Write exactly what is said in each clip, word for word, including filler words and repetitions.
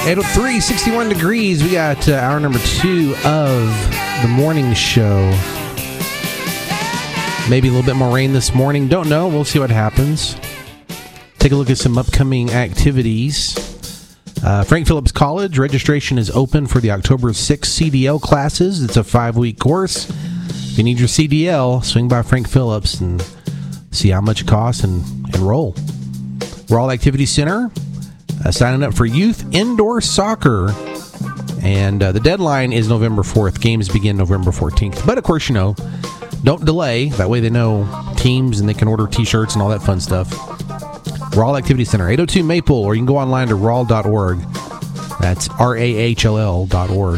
eight oh three, sixty-one degrees. We got uh, hour number two of the morning show. Maybe a little bit more rain this morning. Don't know. We'll see what happens. Take a look at some upcoming activities. Uh, Frank Phillips College, registration is open for the October sixth C D L classes. It's a five-week course. If you need your C D L, swing by Frank Phillips and see how much it costs and enroll. Rawl Activity Center, uh, signing up for youth indoor soccer. And uh, the deadline is November fourth. Games begin November fourteenth. But, of course, you know, don't delay. That way they know teams and they can order T-shirts and all that fun stuff. Rawl Activity Center, eight oh two Maple, or you can go online to rawl dot org. That's R A H L L dot org.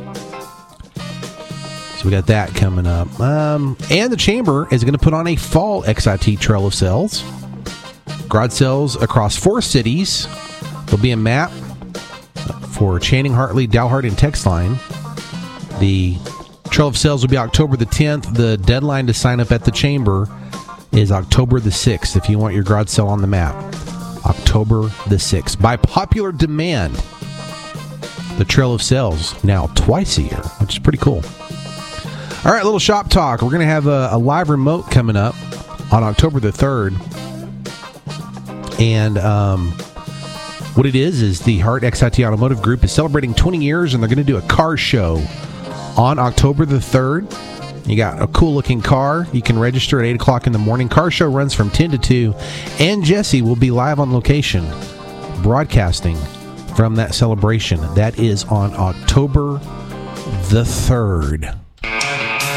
So we got that coming up. Um, and the Chamber is going to put on a fall X I T Trail of Sales. Garage sales across four cities. There'll be a map for Channing, Hartley, Dalhart, and Textline. The Trail of Sales will be October the tenth. The deadline to sign up at the Chamber is October the sixth, if you want your garage sale on the map. October the sixth. By popular demand, the Trail of Sales now twice a year, which is pretty cool. All right, little shop talk. We're going to have a, a live remote coming up on October the third. And um, what it is, is the Hart X I T Automotive Group is celebrating twenty years, and they're going to do a car show on October the third. You got a cool-looking car. You can register at eight o'clock in the morning. Car show runs from ten to two, and Jesse will be live on location broadcasting from that celebration. That is on October the third.